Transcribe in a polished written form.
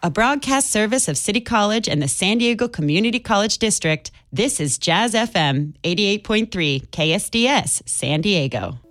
A broadcast service of City College and the San Diego Community College District, this is Jazz FM 88.3 KSDS San Diego.